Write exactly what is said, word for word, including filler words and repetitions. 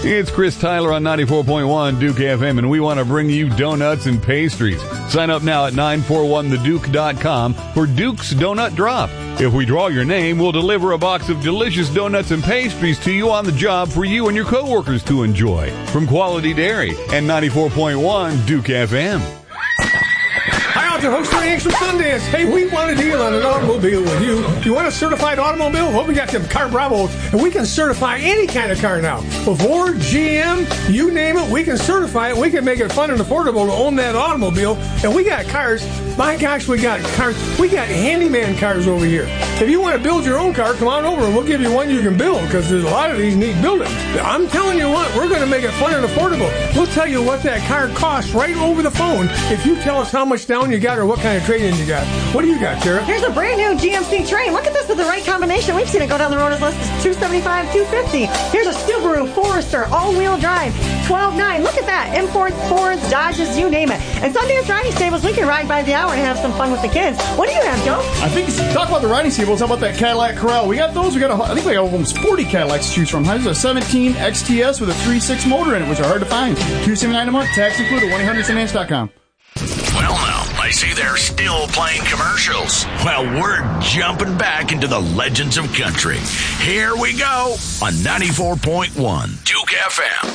It's Chris Tyler on ninety-four point one Duke F M, and we want to bring you donuts and pastries. Sign up now at nine four one the duke dot com for Duke's Donut Drop. If we draw your name, we'll deliver a box of delicious donuts and pastries to you on the job for you and your coworkers to enjoy. From Quality Dairy and ninety-four point one Duke F M. Hi, out there, host Hanks from Sundance. Hey, we want a deal on an automobile with you. You want a certified automobile? Well, we got them Car Bravos, and we can certify any kind of car now. Ford, G M, you name it, we can certify it. We can make it fun and affordable to own that automobile. And we got cars. My gosh, we got cars. We got handyman cars over here. If you want to build your own car, come on over and we'll give you one you can build, because there's a lot of these neat building. I'm telling you what, we're going to make it fun and affordable. We'll tell you what that car costs right over the phone if you tell us how much down you got or what kind of trade-in you got. What do you got, Tara? Here's a brand new G M C Train. Look at this with the right combination. We've seen it go down the road as less as two seventy-five, two fifty. Here's a Subaru Forester all-wheel drive, twelve nine. Look at that. Imports, Fords, Dodges, you name it. And Sundance Riding Stables, we can ride by the hour and have some fun with the kids. What do you have, Joe? I think, talk about the riding stables, how about that Cadillac Corral? We got those. We got, a, I think we got almost forty Cadillacs to choose from. There's a seventeen X T S with a three point six motor in it, which are hard to find. two seventy-nine a month, tax included, one eight hundred sundance dot com. Well, now, I see they're still playing commercials. Well, we're jumping back into the legends of country. Here we go on ninety-four point one Duke F M.